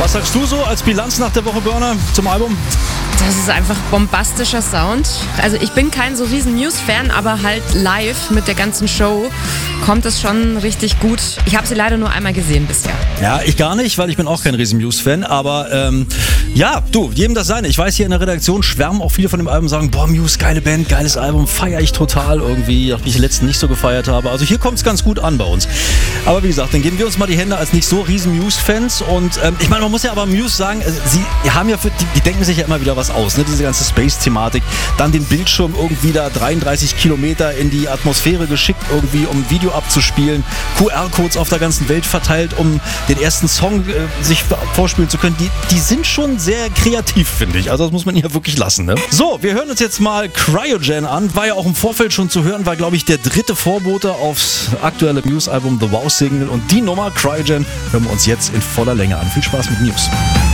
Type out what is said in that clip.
Was sagst du so als Bilanz nach der Woche Burner zum Album? Das ist einfach bombastischer Sound. Also ich bin kein so riesen Muse-Fan, aber halt live mit der ganzen Show kommt es schon richtig gut. Ich habe sie leider nur einmal gesehen bisher. Ja, ich gar nicht, weil ich bin auch kein riesen Muse-Fan, aber ja, du, jedem das seine. Ich weiß, hier in der Redaktion schwärmen auch viele von dem Album, sagen, boah, Muse, geile Band, geiles Album, feiere ich total irgendwie, nachdem ich die letzten nicht so gefeiert habe. Also hier kommt es ganz gut an bei uns. Aber wie gesagt, dann geben wir uns mal die Hände als nicht so riesen Muse-Fans und ich meine, man muss ja aber Muse sagen, sie haben ja die denken sich ja immer wieder was aus, ne? Diese ganze Space-Thematik, dann den Bildschirm irgendwie da 33 Kilometer in die Atmosphäre geschickt, irgendwie um Video abzuspielen, QR-Codes auf der ganzen Welt verteilt, um den ersten Song sich vorspielen zu können. Die sind schon sehr kreativ, finde ich. Also das muss man hier wirklich lassen. Ne? So, wir hören uns jetzt mal Cryogen an. War ja auch im Vorfeld schon zu hören, war glaube ich der dritte Vorbote aufs aktuelle Muse-Album The Wow Signal und die Nummer Cryogen hören wir uns jetzt in voller Länge an. Viel Spaß mit Muse.